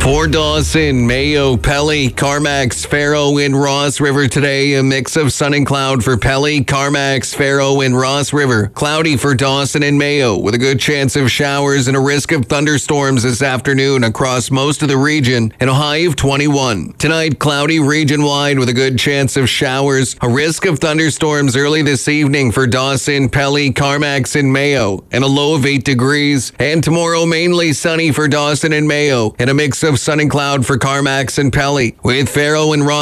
For Dawson, Mayo, Pelly, Carmax, Faro, and Ross River today. A mix of sun and cloud for Pelly, Carmax, Faro, and Ross River. Cloudy for Dawson and Mayo with a good chance of showers and a risk of thunderstorms this afternoon across most of the region and a high of 21. Tonight, cloudy region-wide with a good chance of showers. A risk of thunderstorms early this evening for Dawson, Pelly, Carmax, and Mayo and a low of 8 degrees. And tomorrow, mainly sunny for Dawson and Mayo and a mix of sun and cloud for Carmax and Pelly with Faro and Ross